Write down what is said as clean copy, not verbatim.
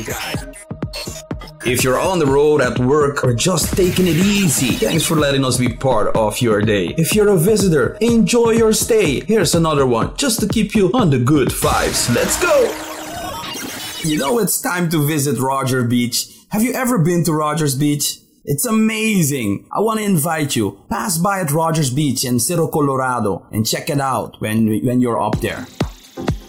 If you're on the road, at work, or just taking it easy, thanks for letting us be part of your day. If you're a visitor, enjoy your stay. Here's another one, just to keep you on the good vibes. Let's go! You know it's time to visit Roger Beach. Have you ever been to Rogers Beach? It's amazing. I want to invite you. Pass by at Rogers Beach in Cerro Colorado and check it out when you're up there.